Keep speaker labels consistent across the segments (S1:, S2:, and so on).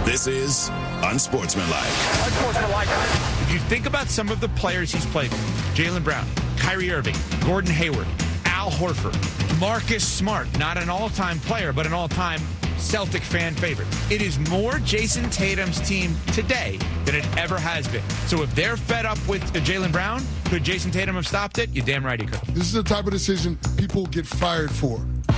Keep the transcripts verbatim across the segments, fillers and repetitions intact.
S1: This is Unsportsmanlike.
S2: Unsportsmanlike.
S3: If you think about some of the players he's played with, Jaylen Brown, Kyrie Irving, Gordon Hayward, Al Horford, Marcus Smart, not an all-time player, but an all-time Celtic fan favorite. It is more Jason Tatum's team today than it ever has been. So if they're fed up with Jaylen Brown, could Jason Tatum have stopped it? You're damn right he could.
S4: This is the type of decision people get fired for.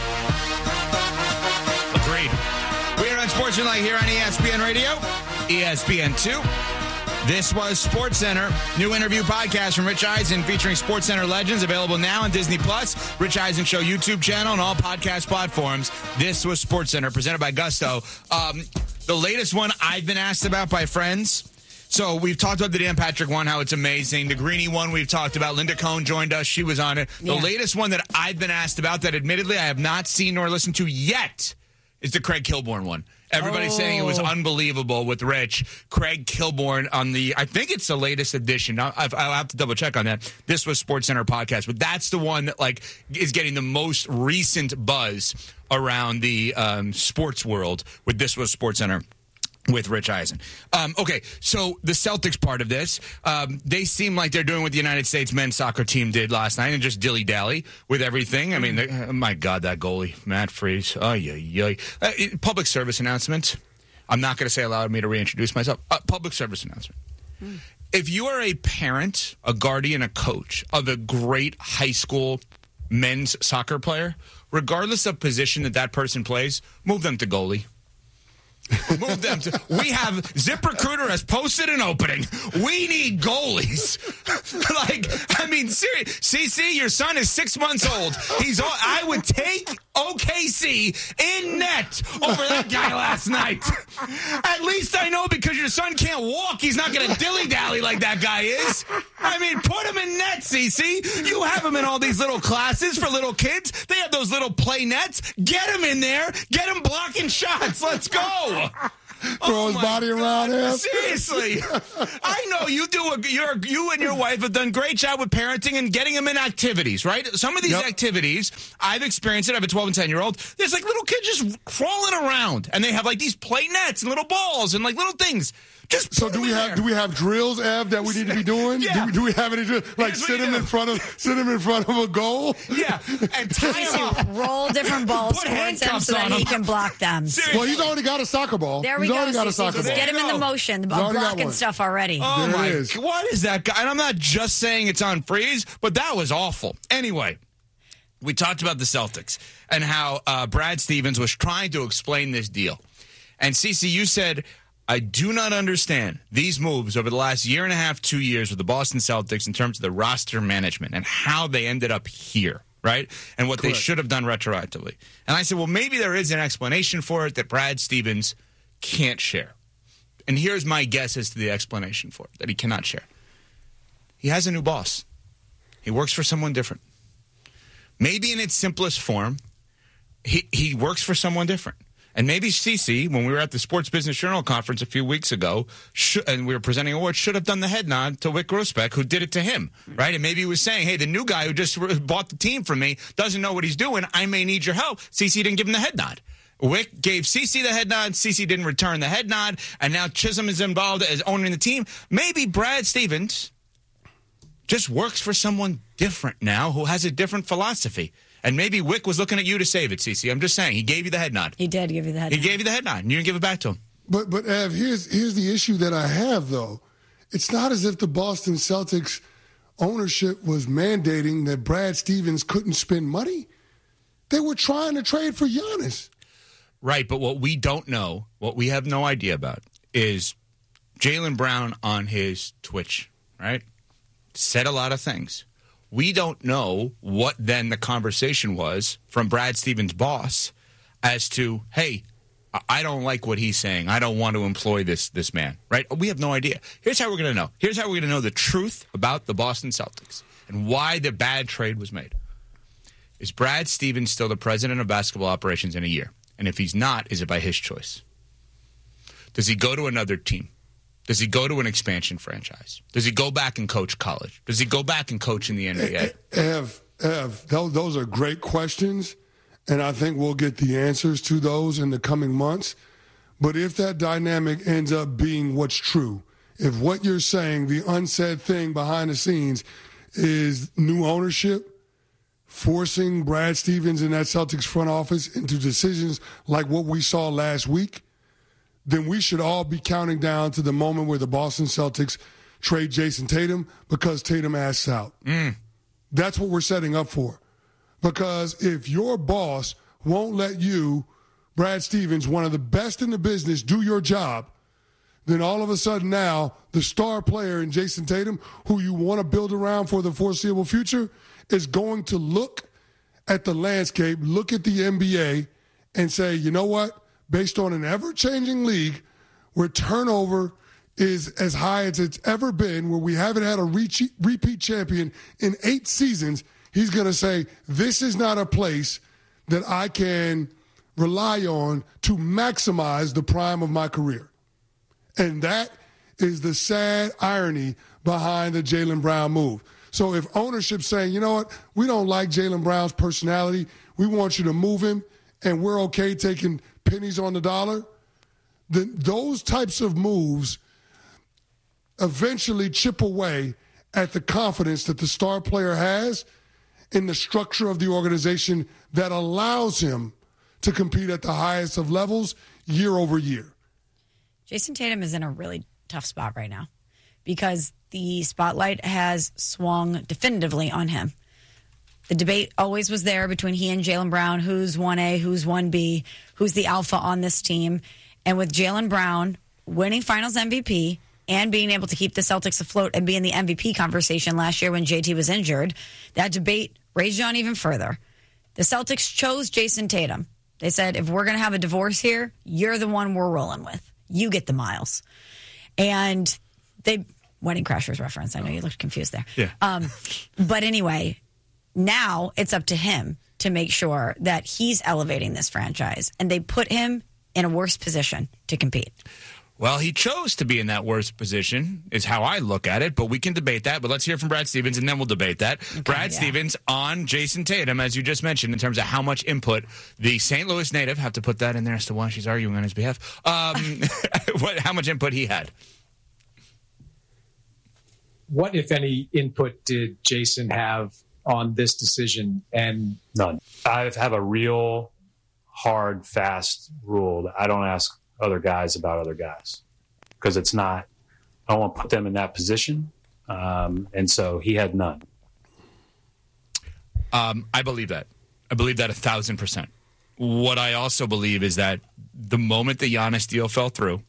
S3: Agreed.
S5: We're on Sportsmanlike here on E S P N Radio, E S P N two. This was SportsCenter, new interview podcast from Rich Eisen featuring SportsCenter legends, available now on Disney Plus, Rich Eisen Show YouTube channel, and all podcast platforms. This was SportsCenter, presented by Gusto. Um, the latest one I've been asked about by friends. So we've talked about the Dan Patrick one, how it's amazing. The Greeny one we've talked about. Linda Cohn joined us. She was on it. The
S6: Yeah.
S5: latest one that I've been asked about that admittedly I have not seen nor listened to yet is the Craig Kilborn one. Everybody's oh. saying it was unbelievable with Rich. Craig Kilborn on the, I think it's the latest edition. I'll, I'll have to double check on that. This was SportsCenter podcast, but that's the one that like is getting the most recent buzz around the um, sports world with This Was SportsCenter with Rich Eisen. Um, okay, so the Celtics part of this, um, they seem like they're doing what the United States men's soccer team did last night and just dilly-dally with everything. I mean, they, oh my God, that goalie, Matt Freese. Oh, yeah, yeah. Uh, public service announcement. I'm not going to say allow me to reintroduce myself. Uh, public service announcement. Mm. If you are a parent, a guardian, a coach of a great high school men's soccer player, regardless of position that that person plays, move them to goalie. Move them to. We have ZipRecruiter has posted an opening. We need goalies. Like, I mean, serious. C C, your son is six months old. He's. All, I would take O K C in net over that guy last night. At least I know because your son can't walk, he's not going to dilly dally like that guy is. I mean, put him in net, C C. You have him in all these little classes for little kids. They have those little play nets. Get him in there. Get him blocking shots. Let's go.
S4: Throw
S5: oh
S4: his body
S5: God.
S4: around him.
S5: Seriously. I know you do. A, you're, you and your wife have done a great job with parenting and getting them in activities, right? Some of these yep. activities, I've experienced it. I have a twelve and ten-year-old. There's like little kids just crawling around, and they have like these play nets and little balls and like little things. Just
S4: so do we have there. do we have drills, Ev, that we need to be doing?
S5: Yeah.
S4: Do, do we have any drills? Like sit him in front of sit him in front of a goal?
S5: Yeah. And tie him up.
S6: Roll different balls
S5: Put
S6: towards him so that
S5: him.
S6: he can block them.
S5: Seriously.
S4: Well, he's already got a soccer ball.
S6: There we
S4: he's
S6: go.
S4: already got a soccer
S6: Just
S4: ball.
S6: get him in the motion of blocking stuff already.
S5: Oh
S4: there
S5: my!
S4: It is.
S5: What is that guy? And I'm not just saying it's on freeze, but that was awful. Anyway. We talked about the Celtics and how uh, Brad Stevens was trying to explain this deal. And, Cece, you said, I do not understand these moves over the last year and a half, two years with the Boston Celtics in terms of the roster management and how they ended up here, right? And what Correct. They should have done retroactively. And I said, well, maybe there is an explanation for it that Brad Stevens can't share. And here's my guess as to the explanation for it that he cannot share. He has a new boss. He works for someone different. Maybe in its simplest form, he, he works for someone different. And maybe Cece, when we were at the Sports Business Journal conference a few weeks ago, should, and we were presenting awards, should have done the head nod to Wyc Grousbeck, who did it to him, right? And maybe he was saying, hey, the new guy who just bought the team from me doesn't know what he's doing. I may need your help. Cece didn't give him the head nod. Wyc gave Cece the head nod. Cece didn't return the head nod. And now Chisholm is involved as owning the team. Maybe Brad Stevens just works for someone different now who has a different philosophy. And maybe Wyc was looking at you to save it, Cece. I'm just saying. He gave you the head nod.
S6: He did give you the head
S5: he
S6: nod.
S5: He gave you the head nod, and you didn't give it back to him.
S4: But, but Ev, here's, here's the issue that I have, though. It's not as if the Boston Celtics ownership was mandating that Brad Stevens couldn't spend money. They were trying to trade for Giannis.
S5: Right, but what we don't know, what we have no idea about, is Jaylen Brown on his Twitch, right? Said a lot of things. We don't know what then the conversation was from Brad Stevens' boss as to, hey, I don't like what he's saying. I don't want to employ this this man, right? We have no idea. Here's how we're going to know. Here's how we're going to know the truth about the Boston Celtics and why the bad trade was made. Is Brad Stevens still the president of basketball operations in a year? And if he's not, is it by his choice? Does he go to another team? Does he go to an expansion franchise? Does he go back and coach college? Does he go back and coach in the N B A?
S4: Ev, Ev, those are great questions, and I think we'll get the answers to those in the coming months. But if that dynamic ends up being what's true, if what you're saying, the unsaid thing behind the scenes, is new ownership forcing Brad Stevens and that Celtics front office into decisions like what we saw last week, then we should all be counting down to the moment where the Boston Celtics trade Jason Tatum because Tatum asks out.
S5: Mm.
S4: That's what we're setting up for. Because if your boss won't let you, Brad Stevens, one of the best in the business, do your job, then all of a sudden now the star player in Jason Tatum, who you want to build around for the foreseeable future, is going to look at the landscape, look at the N B A, and say, you know what? Based on an ever-changing league where turnover is as high as it's ever been, where we haven't had a repeat champion in eight seasons, he's going to say, this is not a place that I can rely on to maximize the prime of my career. And that is the sad irony behind the Jaylen Brown move. So if ownership's saying, you know what, we don't like Jaylen Brown's personality, we want you to move him, and we're okay taking pennies on the dollar, then those types of moves eventually chip away at the confidence that the star player has in the structure of the organization that allows him to compete at the highest of levels year over year.
S6: Jason Tatum is in a really tough spot right now because the spotlight has swung definitively on him. The debate always was there between he and Jaylen Brown, who's one A, who's one B, who's the alpha on this team. And with Jaylen Brown winning Finals M V P and being able to keep the Celtics afloat and be in the M V P conversation last year when J T was injured, that debate raged on even further. The Celtics chose Jason Tatum. They said, if we're going to have a divorce here, you're the one we're rolling with. You get the miles. And they, Wedding Crashers reference. I know you looked confused there.
S5: Yeah.
S6: Um, but anyway, now it's up to him to make sure that he's elevating this franchise. And they put him in a worse position to compete.
S5: Well, he chose to be in that worst position, is how I look at it, but we can debate that. But let's hear from Brad Stevens, and then we'll debate that. Okay, Brad yeah. Stevens on Jason Tatum, as you just mentioned, in terms of how much input the Saint Louis native, have to put that in there as to why she's arguing on his behalf, um, what, how much input he had.
S2: What, if any, input did Jason have on this decision? And
S7: none. I have a real hard, fast rule that I don't ask other guys about other guys because it's not, I don't want to put them in that position. Um, and so he had none.
S5: Um, I believe that. I believe that a thousand percent. What I also believe is that the moment the Giannis deal fell through,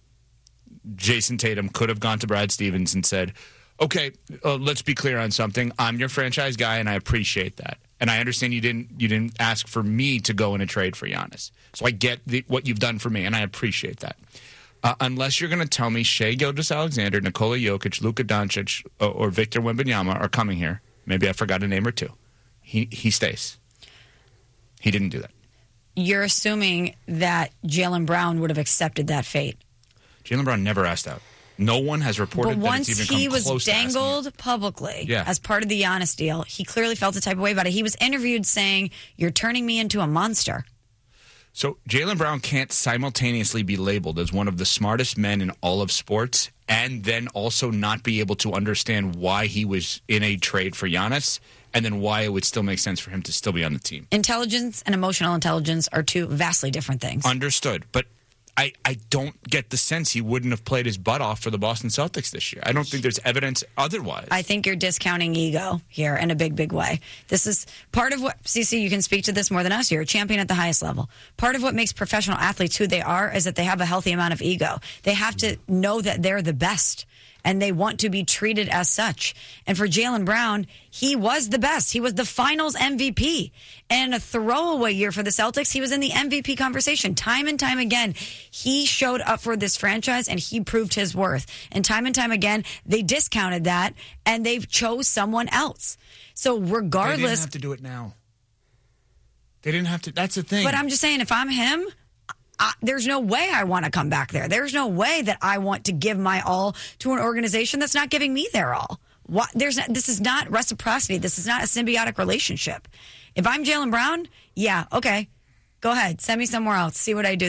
S5: Jason Tatum could have gone to Brad Stevens and said, okay, uh, let's be clear on something. I'm your franchise guy, and I appreciate that. And I understand you didn't you didn't ask for me to go in a trade for Giannis. So I get the, what you've done for me, and I appreciate that. Uh, unless you're going to tell me Shai Gilgeous-Alexander, Nikola Jokic, Luka Doncic, or, or Victor Wembanyama are coming here, maybe I forgot a name or two, he, he stays. He didn't do that.
S6: You're assuming that Jaylen Brown would have accepted that fate.
S5: Jaylen Brown never asked out. No one has reported
S6: but
S5: that it's even come
S6: he was
S5: close
S6: dangled
S5: to asking
S6: publicly
S5: yeah.
S6: as part of the Giannis deal, he clearly felt a type of way about it. He was interviewed saying, you're turning me into a monster.
S5: So Jaylen Brown can't simultaneously be labeled as one of the smartest men in all of sports and then also not be able to understand why he was in a trade for Giannis and then why it would still make sense for him to still be on the team.
S6: Intelligence and emotional intelligence are two vastly different things.
S5: Understood. But I, I don't get the sense he wouldn't have played his butt off for the Boston Celtics this year. I don't think there's evidence otherwise.
S6: I think you're discounting ego here in a big, big way. This is part of what, Cece, you can speak to this more than us. You're a champion at the highest level. Part of what makes professional athletes who they are is that they have a healthy amount of ego. They have to know that they're the best, and they want to be treated as such. And for Jaylen Brown, he was the best. He was the Finals M V P. And a throwaway year for the Celtics, he was in the M V P conversation. Time and time again, he showed up for this franchise, and he proved his worth. And time and time again, they discounted that, and they chose someone else. So regardless...
S5: They didn't have to do it now. They didn't have to... That's the thing.
S6: But I'm just saying, if I'm him... I, there's no way I want to come back there. There's no way that I want to give my all to an organization that's not giving me their all. What, there's not, this is not reciprocity. This is not a symbiotic relationship. If I'm Jaylen Brown, yeah, okay, go ahead. Send me somewhere else. See what I do there.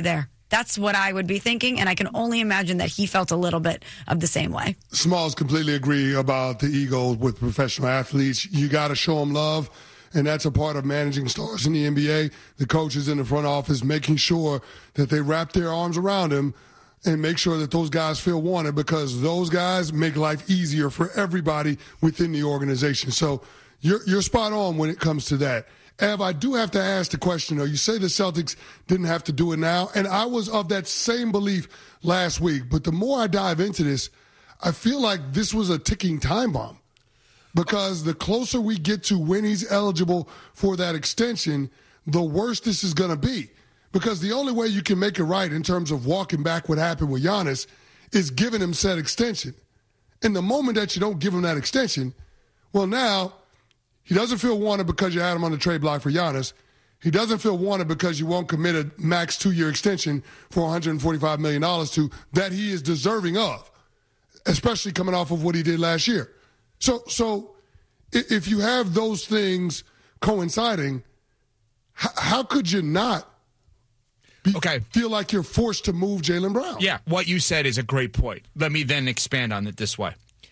S6: That's what I would be thinking, and I can only imagine that he felt a little bit of the same way.
S4: Smalls completely agree about the ego with professional athletes. You got to show them love, and that's a part of managing stars in the N B A. The coaches in the front office making sure that they wrap their arms around them and make sure that those guys feel wanted, because those guys make life easier for everybody within the organization. So you're, you're spot on when it comes to that. Ev, I do have to ask the question, though. You say the Celtics didn't have to do it now, and I was of that same belief last week. But the more I dive into this, I feel like this was a ticking time bomb, because the closer we get to when he's eligible for that extension, the worse this is going to be. Because the only way you can make it right in terms of walking back what happened with Giannis is giving him said extension. And the moment that you don't give him that extension, well, now he doesn't feel wanted because you had him on the trade block for Giannis. He doesn't feel wanted because you won't commit a max two-year extension for one hundred forty-five million dollars to that he is deserving of, especially coming off of what he did last year. So, so if you have those things coinciding, how, how could you not be,
S5: okay.
S4: feel like you're forced to move Jaylen Brown?
S5: Yeah, what you said is a great point. Let me then expand on it this way.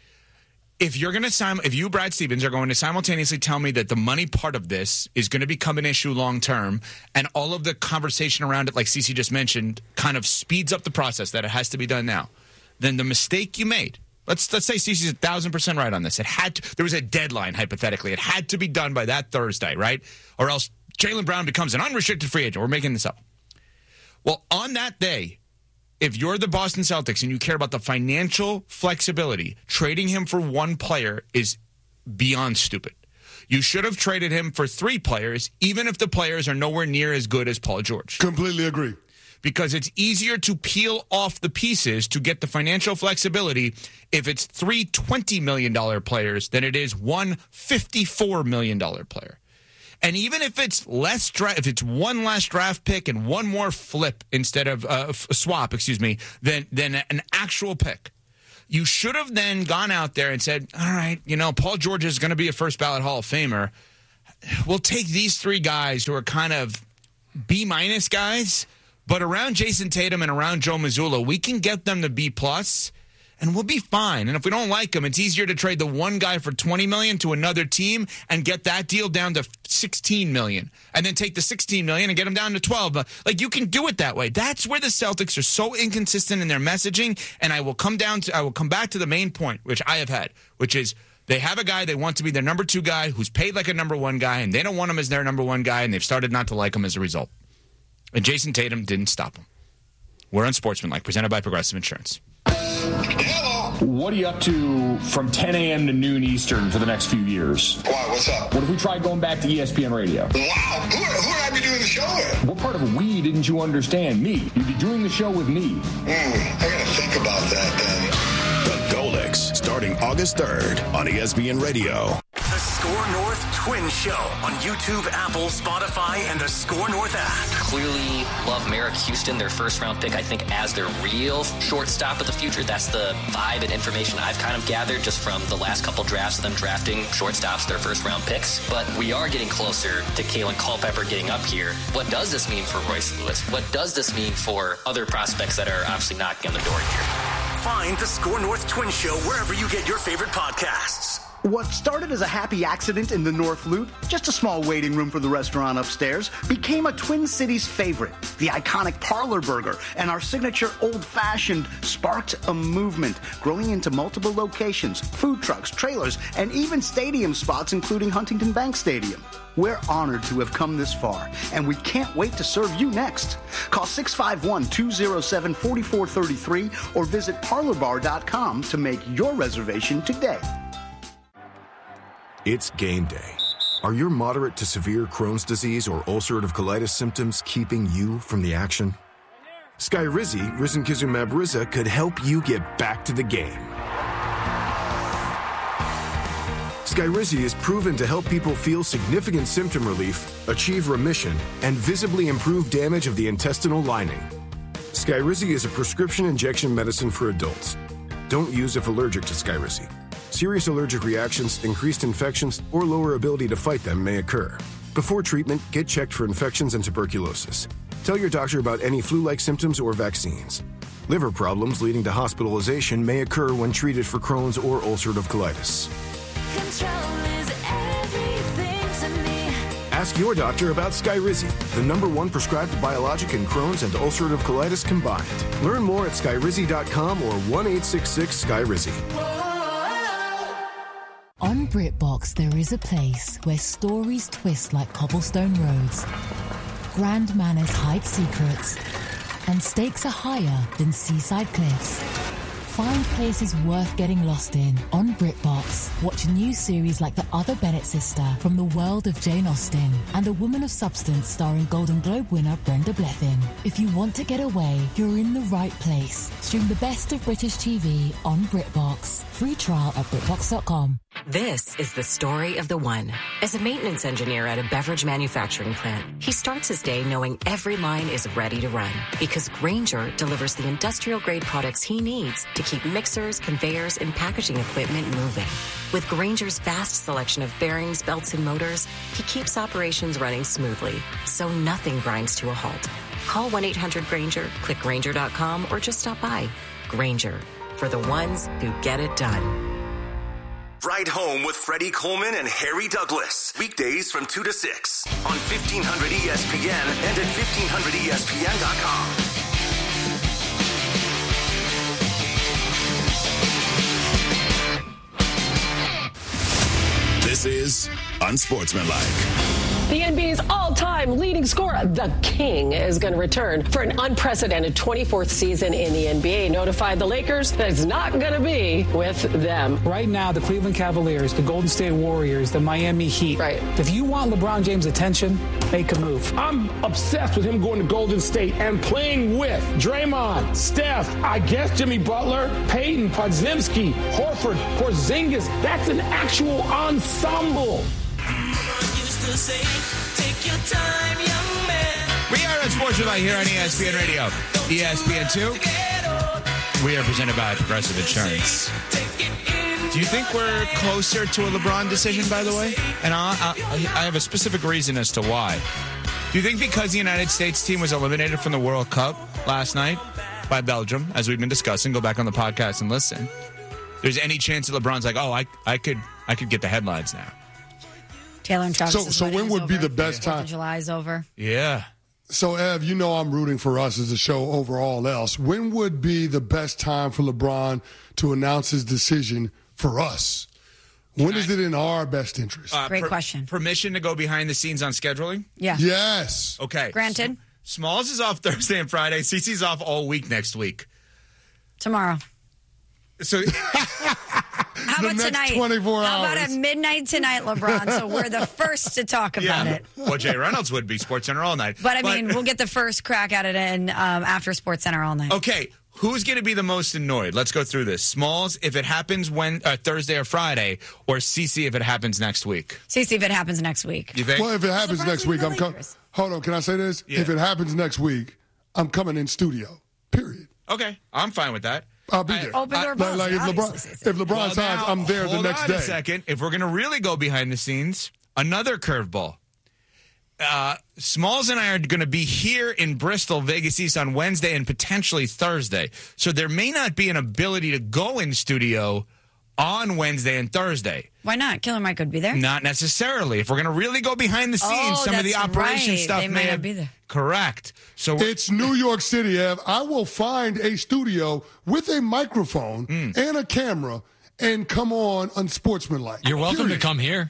S5: If you're going to sim- if you, Brad Stevens, are going to simultaneously tell me that the money part of this is going to become an issue long term, and all of the conversation around it, like Cece just mentioned, kind of speeds up the process that it has to be done now, then the mistake you made. Let's let's say Cece's a thousand percent right on this. It had to, there was a deadline hypothetically. It had to be done by that Thursday, right? Or else Jaylen Brown becomes an unrestricted free agent. We're making this up. Well, on that day, if you're the Boston Celtics and you care about the financial flexibility, trading him for one player is beyond stupid. You should have traded him for three players, even if the players are nowhere near as good as Paul George.
S4: Completely agree.
S5: Because it's easier to peel off the pieces to get the financial flexibility if it's three twenty million dollars players than it is one fifty-four million dollars player. And even if it's less dra- if it's one less draft pick and one more flip instead of uh, f- swap, excuse me, than than an actual pick, you should have then gone out there and said, all right, you know, Paul George is going to be a first ballot Hall of Famer. We'll take these three guys who are kind of B minus guys, but around Jason Tatum and around Joe Mazzulla, we can get them to B plus. And we'll be fine. And if we don't like him, it's easier to trade the one guy for twenty million dollars to another team and get that deal down to sixteen million dollars. And then take the sixteen million dollars and get him down to twelve. Like, you can do it that way. That's where the Celtics are so inconsistent in their messaging. And I will come down to, I will come back to the main point, which I have had, which is they have a guy they want to be their number two guy who's paid like a number one guy, and they don't want him as their number one guy, and they've started not to like him as a result. And Jason Tatum didn't stop him. We're Unsportsmanlike, presented by Progressive Insurance.
S8: What are you up to from ten a.m. to noon Eastern for the next few years?
S9: Why? What's up?
S8: What if we tried going back to E S P N Radio?
S9: Wow. Who, who would I be doing the show with?
S8: What part of we didn't you understand? Me. You'd be doing the show with me.
S9: Mm, I gotta think about that then.
S1: The Golix, starting August third on E S P N Radio.
S10: The Score North Twin Show on YouTube, Apple, Spotify, and the Score North app.
S11: Clearly love Merrick Houston, their first-round pick, I think, as their real shortstop of the future. That's the vibe and information I've kind of gathered just from the last couple drafts of them drafting shortstops, their first-round picks. But we are getting closer to Kalen Culpepper getting up here. What does this mean for Royce Lewis? What does this mean for other prospects that are obviously knocking on the door here?
S10: Find the Score North Twin Show wherever you get your favorite podcasts.
S12: What started as a happy accident in the North Loop, just a small waiting room for the restaurant upstairs, became a Twin Cities favorite. The iconic Parlor Burger and our signature Old Fashioned sparked a movement, growing into multiple locations, food trucks, trailers, and even stadium spots, including Huntington Bank Stadium. We're honored to have come this far, and we can't wait to serve you next. Call six five one, two oh seven, four four three three or visit parlor bar dot com to make your reservation today.
S13: It's game day. Are your moderate to severe Crohn's disease or ulcerative colitis symptoms keeping you from the action? Skyrizi, risankizumab Riza, could help you get back to the game. Skyrizi is proven to help people feel significant symptom relief, achieve remission, and visibly improve damage of the intestinal lining. Skyrizi is a prescription injection medicine for adults. Don't use if allergic to Skyrizi. Serious allergic reactions, increased infections, or lower ability to fight them may occur. Before treatment, get checked for infections and tuberculosis. Tell your doctor about any flu-like symptoms or vaccines. Liver problems leading to hospitalization may occur when treated for Crohn's or ulcerative colitis.
S14: Control is everything to me.
S13: Ask your doctor about Skyrizi, the number one prescribed biologic in Crohn's and ulcerative colitis combined. Learn more at skyrizi dot com or one eight six six Skyrizi.
S15: On BritBox, there is a place where stories twist like cobblestone roads, grand manners hide secrets, and stakes are higher than seaside cliffs. Find places worth getting lost in on BritBox. Watch new series like The Other Bennett Sister from the world of Jane Austen and A Woman of Substance starring Golden Globe winner Brenda Blethyn. If you want to get away, you're in the right place. Stream the best of British T V on BritBox. Free trial at BritBox dot com.
S16: This is the story of the one. As a maintenance engineer at a beverage manufacturing plant, he starts his day knowing every line is ready to run because Grainger delivers the industrial-grade products he needs to keep mixers, conveyors, and packaging equipment moving. With Grainger's vast selection of bearings, belts, and motors, he keeps operations running smoothly, so nothing grinds to a halt. Call one eight hundred Grainger, click Grainger dot com, or just stop by. Grainger, for the ones who get it done.
S10: Ride Home with Freddie Coleman and Harry Douglas. Weekdays from two to six on fifteen hundred E S P N and at fifteen hundred E S P N dot com.
S1: This is Unsportsmanlike.
S17: The N B A's all-time leading scorer, the King, is going to return for an unprecedented twenty-fourth season in the N B A. Notified the Lakers that it's not going to be with them.
S18: Right now, the Cleveland Cavaliers, the Golden State Warriors, the Miami Heat.
S17: Right.
S18: If you want LeBron James' attention, make a move.
S8: I'm obsessed with him going to Golden State and playing with Draymond, Steph, I guess Jimmy Butler, Peyton, Podziemski, Horford, Porzingis. That's an actual ensemble.
S3: We are on Sportsmanlike here on E S P N Radio. E S P N two. We are presented by Progressive Insurance. Do you think we're closer to a LeBron decision, by the way? And I, I, I have a specific reason as to why. Do you think because the United States team was eliminated from the World Cup last night by Belgium, as we've been discussing, go back on the podcast and listen, there's any chance that LeBron's like, oh, I, I could, I could get the headlines now?
S6: Taylor and Travis.
S4: So, so when would be the best time?
S6: July is over.
S3: Yeah.
S4: So, Ev, you know I'm rooting for us as a show over all else. When would be the best time for LeBron to announce his decision for us? When is it in our best interest?
S3: Uh,
S6: Great
S3: per-
S6: question.
S3: Permission to go behind the scenes on scheduling?
S6: Yeah.
S4: Yes.
S3: Okay.
S6: Granted.
S3: Smalls is off Thursday and Friday. CeCe's off all week next week.
S6: Tomorrow.
S3: So...
S6: How
S4: the
S6: about
S4: next
S6: tonight?
S4: twenty-four
S6: How
S4: hours.
S6: about at midnight tonight, LeBron? So we're the first to talk about
S3: yeah.
S6: it.
S3: Well, Jay Reynolds would be SportsCenter all night.
S6: But I mean, we'll get the first crack at it in um, after SportsCenter all night.
S3: Okay, who's going to be the most annoyed? Let's go through this. Smalls, if it happens when uh, Thursday or Friday, or CeCe if it happens next week.
S6: CeCe if it happens next week.
S3: You think?
S4: Well, if it happens next week, I'm coming. Hold on, can I say this?
S3: Yeah.
S4: If it happens next week, I'm coming in studio. Period.
S3: Okay, I'm fine with that.
S4: I'll be there.
S6: Open door
S4: I,
S6: policy,
S4: like, if LeBron, if LeBron
S3: Well,
S4: signs,
S3: now,
S4: I'm there the
S3: hold
S4: next
S3: on
S4: day.
S3: a second. If we're going to really go behind the scenes, another curveball. Uh, Smalls and I are going to be here in Bristol, Vegas East on Wednesday and potentially Thursday. So there may not be an ability to go in studio on Wednesday and Thursday.
S6: Why not? Killer Mike could be there.
S3: Not necessarily. If we're going to really go behind the scenes,
S6: Oh,
S3: some of the
S6: that's
S3: operation
S6: right.
S3: stuff
S6: They
S3: may
S6: might not
S3: have
S6: be there.
S3: Correct. So
S4: It's New York City, Ev. I will find a studio with a microphone
S3: Mm.
S4: and a camera and come on unsportsmanlike.
S19: You're welcome
S4: Period.
S19: to come here.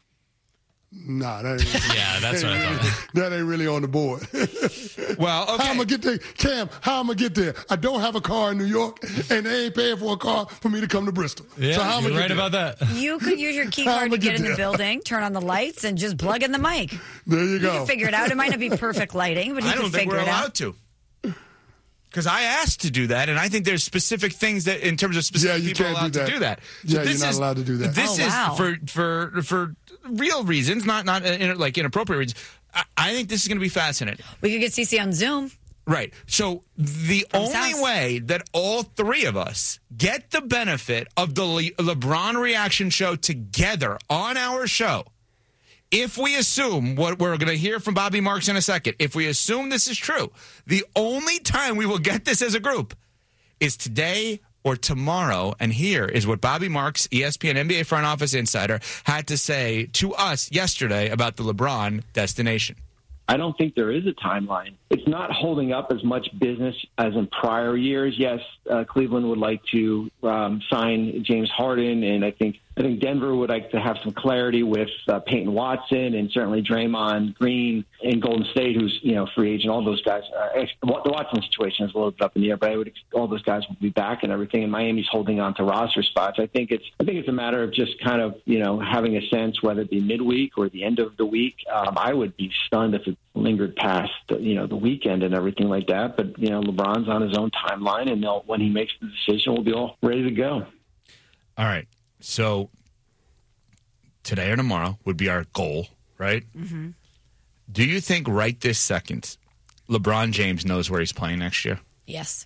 S4: Nah, that ain't,
S19: Yeah, that's
S4: that
S19: what I
S4: ain't
S19: thought.
S4: really, that ain't really on the board.
S3: Well, okay.
S4: How I'm gonna get there, Cam? How I'm gonna get there? I don't have a car in New York, and they ain't paying for a car for me to come to Bristol.
S19: Yeah,
S4: so how I'm
S19: you're
S4: gonna
S19: right
S4: get there?
S19: about that.
S6: You could use your key
S4: How
S6: card
S4: I'ma
S6: to get
S4: get
S6: in the
S4: there?
S6: building, turn on the lights, and just plug in the mic.
S4: There you
S6: You
S4: go.
S6: can figure it out. It might not be perfect lighting, but you
S3: I
S6: can
S3: don't think
S6: figure
S3: we're
S6: it
S3: allowed
S6: out.
S3: to. Because I asked to do that, and I think there's specific things that, in terms of specific
S4: Yeah, you
S3: people,
S4: can't
S3: allowed
S4: do
S3: to
S4: that.
S3: do that.
S4: Yeah,
S3: this
S4: you're not
S3: is,
S4: allowed to do that.
S3: This
S6: Oh,
S3: is
S6: wow.
S3: for for for real reasons, not not uh, in, like inappropriate reasons. I, I think this is going to be fascinating.
S6: We could get CeCe on Zoom.
S3: Right. So the
S6: From his
S3: only
S6: house.
S3: way that all three of us get the benefit of the Le- LeBron reaction show together on our show
S5: if we assume what we're going to hear from Bobby Marks in a second, if we assume this is true, the only time we will get this as a group is today or tomorrow. And here is what Bobby Marks, E S P N N B A front office insider, had to say to us yesterday about the LeBron destination.
S19: I don't think there is a timeline. It's not holding up as much business as in prior years. Yes, uh, Cleveland would like to um, sign James Harden, and I think I think Denver would like to have some clarity with uh, Peyton Watson, and certainly Draymond Green in Golden State, who's you know free agent. All those guys. Uh, the Watson situation is a little bit up in the air, but I would all those guys will be back and everything. And Miami's holding on to roster spots. I think it's I think it's a matter of just kind of you know having a sense whether it be midweek or the end of the week. Um, I would be stunned if it lingered past you know the weekend and everything like that. But you know LeBron's on his own timeline, and they'll, when he makes the decision, we'll be all ready to go.
S5: All right. So today or tomorrow would be our goal, right?
S6: Mm-hmm.
S5: Do you think right this second LeBron James knows where he's playing next year?
S6: Yes.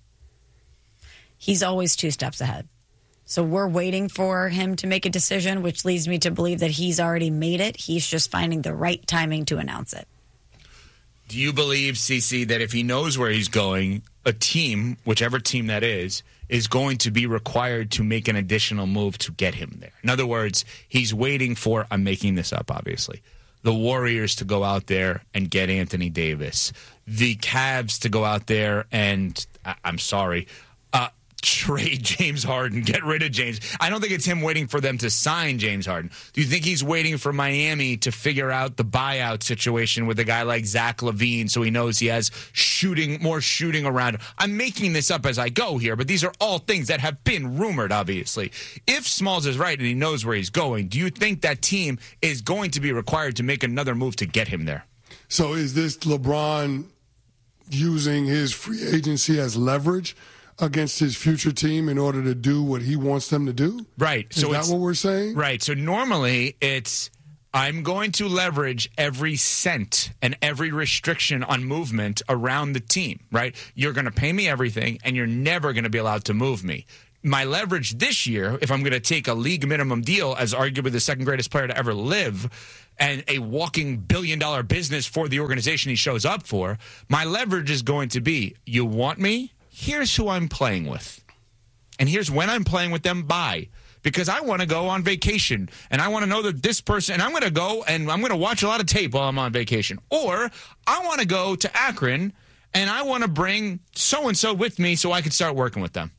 S6: He's always two steps ahead. So we're waiting for him to make a decision, which leads me to believe that he's already made it. He's just finding the right timing to announce it.
S5: Do you believe, CeCe, that if he knows where he's going, a team, whichever team that is, is going to be required to make an additional move to get him there? In other words, he's waiting for, I'm making this up, obviously, the Warriors to go out there and get Anthony Davis, the Cavs to go out there and, I- I'm sorry, uh, trade James Harden, get rid of James. I don't think it's him waiting for them to sign James Harden. Do you think he's waiting for Miami to figure out the buyout situation with a guy like Zach LaVine so he knows he has shooting, more shooting around him? I'm making this up as I go here, but these are all things that have been rumored, obviously. If Smalls is right and he knows where he's going, do you think that team is going to be required to make another move to get him there?
S4: So is this LeBron using his free agency as leverage against his future team in order to do what he wants them to do?
S5: Right.
S4: Is
S5: so
S4: that
S5: it's,
S4: what we're saying?
S5: Right. So normally it's, I'm going to leverage every cent and every restriction on movement around the team, right? You're going to pay me everything, and you're never going to be allowed to move me. My leverage this year, if I'm going to take a league minimum deal as arguably the second greatest player to ever live and a walking billion dollar business for the organization he shows up for, my leverage is going to be, you want me? Here's who I'm playing with. And here's when I'm playing with them by. Because I want to go on vacation. And I want to know that this person, and I'm going to go and I'm going to watch a lot of tape while I'm on vacation. Or I want to go to Akron and I want to bring so-and-so with me so I can start working with them.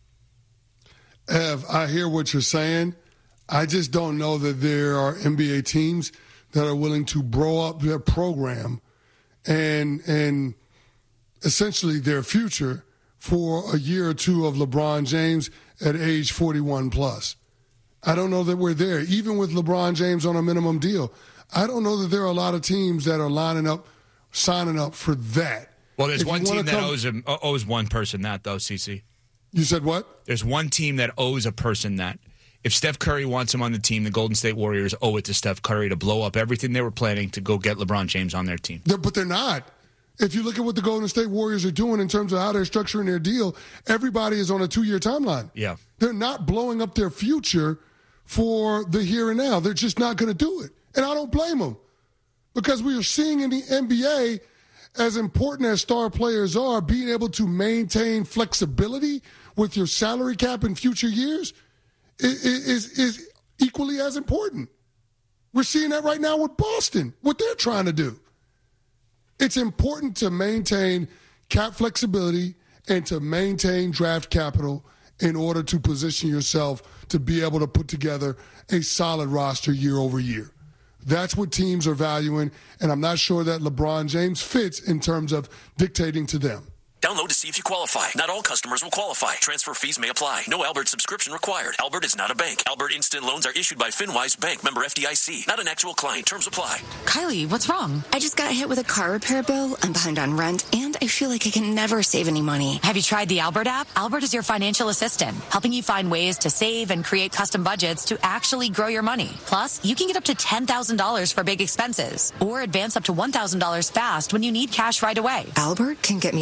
S4: Ev, I hear what you're saying. I just don't know that there are N B A teams that are willing to blow up their program and and essentially their future for a year or two of LeBron James at age forty-one plus. I don't know that we're there. Even with LeBron James on a minimum deal, I don't know that there are a lot of teams that are lining up, signing up for that.
S5: Well, there's
S4: If
S5: one
S4: you
S5: team
S4: wanna
S5: that
S4: come-
S5: owes him, owes one person that, though, CeCe.
S4: You said what?
S5: There's one team that owes a person that. If Steph Curry wants him on the team, the Golden State Warriors owe it to Steph Curry to blow up everything they were planning to go get LeBron James on their team.
S4: They're, but they're not. If you look at what the Golden State Warriors are doing in terms of how they're structuring their deal, everybody is on a two-year timeline.
S5: Yeah.
S4: They're not blowing up their future for the here and now. They're just not going to do it. And I don't blame them, because we are seeing in the N B A, as important as star players are, being able to maintain flexibility with your salary cap in future years is, is, is equally as important. We're seeing that right now with Boston, what they're trying to do. It's important to maintain cap flexibility and to maintain draft capital in order to position yourself to be able to put together a solid roster year over year. That's what teams are valuing, and I'm not sure that LeBron James fits in terms of dictating to them.
S20: Download to see if you qualify. Not all customers will qualify. Transfer fees may apply. No Albert subscription required. Albert is not a bank. Albert Instant Loans are issued by FinWise Bank, member F D I C. Not an actual client. Terms apply.
S21: Kylie, what's wrong? I just got hit with a car repair bill. I'm behind on rent, and I feel like I can never save any money.
S22: Have you tried the Albert app? Albert is your financial assistant, helping you find ways to save and create custom budgets to actually grow your money. Plus, you can get up to ten thousand dollars for big expenses, or advance up to one thousand dollars fast when you need cash right away.
S21: Albert can get me up to ten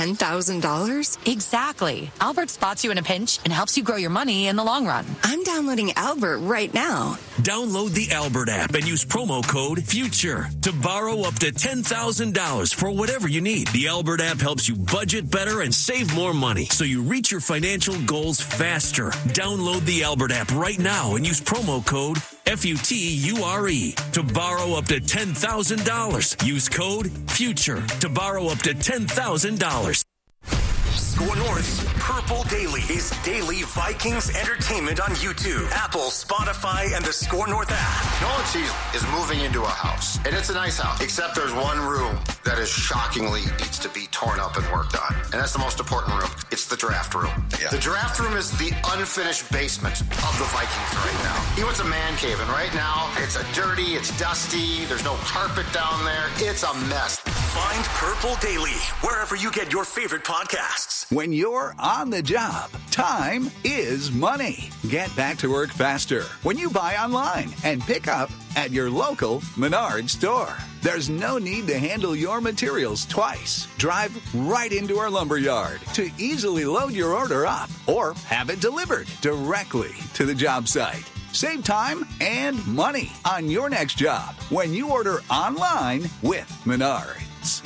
S21: ten thousand dollars?
S22: Exactly. Albert spots you in a pinch and helps you grow your money in the long run.
S21: I'm downloading Albert right now.
S20: Download the Albert app and use promo code FUTURE to borrow up to ten thousand dollars for whatever you need. The Albert app helps you budget better and save more money so you reach your financial goals faster. Download the Albert app right now and use promo code F U T U R E to borrow up to ten thousand dollars. Use code FUTURE to borrow up to ten thousand dollars.
S10: Score North's Purple Daily is daily Vikings entertainment on YouTube, Apple, Spotify, and the Score North app.
S2: Nolan Cheese is moving into a house, and it's a nice house, except there's one room that is shockingly needs to be torn up and worked on, and that's the most important room. It's the draft room. Yeah. The draft room is the unfinished basement of the Vikings right now. He wants a man cave, and right now it's a dirty, it's dusty, there's no carpet down there. It's a mess.
S10: Find Purple Daily wherever you get your favorite podcasts.
S7: When you're on the job, time is money. Get back to work faster when you buy online and pick up at your local Menards store. There's no need to handle your materials twice. Drive right into our lumber yard to easily load your order up or have it delivered directly to the job site. Save time and money on your next job when you order online with Menards.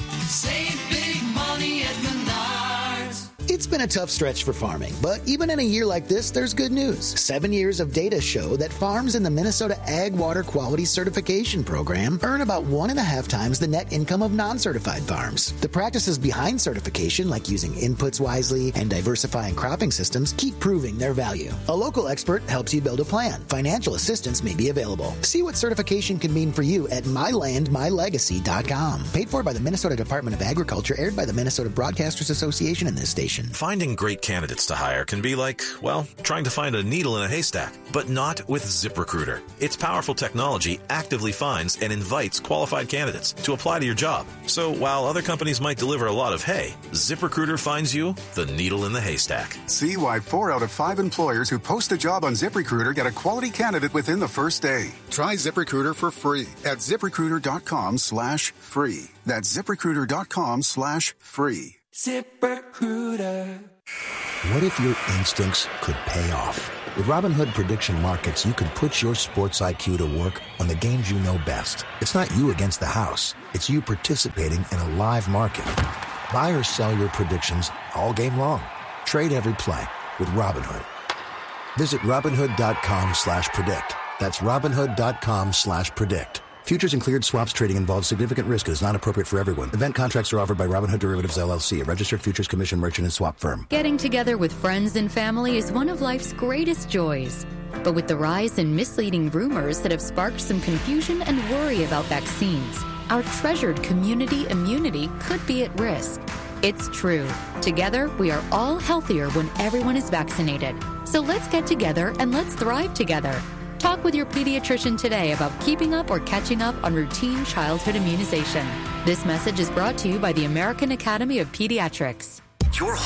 S14: Save big money at Menards.
S23: It's been a tough stretch for farming, but even in a year like this, there's good news. Seven years of data show that farms in the Minnesota Ag Water Quality Certification Program earn about one and a half times the net income of non-certified farms. The practices behind certification, like using inputs wisely and diversifying cropping systems, keep proving their value. A local expert helps you build a plan. Financial assistance may be available. See what certification can mean for you at my land my legacy dot com. Paid for by the Minnesota Department of Agriculture, aired by the Minnesota Broadcasters Association and this station.
S24: Finding great candidates to hire can be like, well, trying to find a needle in a haystack, but not with ZipRecruiter. Its powerful technology actively finds and invites qualified candidates to apply to your job. So while other companies might deliver a lot of hay, ZipRecruiter finds you the needle in the haystack.
S25: See why four out of five employers who post a job on ZipRecruiter get a quality candidate within the first day. Try ZipRecruiter for free at ZipRecruiter.com slash free. That's ZipRecruiter.com slash free.
S26: ZipRecruiter. What if your instincts could pay off? With Robinhood Prediction Markets, you can put your sports I Q to work on the games you know best. It's not you against the house. It's you participating in a live market. Buy or sell your predictions all game long. Trade every play with Robinhood. Visit Robinhood.com slash predict. That's Robinhood.com slash predict. Futures and cleared swaps trading involves significant risk and is not appropriate for everyone. Event contracts are offered by Robinhood Derivatives, L L C, a registered futures commission merchant and swap firm.
S27: Getting together with friends and family is one of life's greatest joys. But with the rise in misleading rumors that have sparked some confusion and worry about vaccines, our treasured community immunity could be at risk. It's true. Together, we are all healthier when everyone is vaccinated. So let's get together and let's thrive together. Talk with your pediatrician today about keeping up or catching up on routine childhood immunization. This message is brought to you by the American Academy of Pediatrics.
S10: Your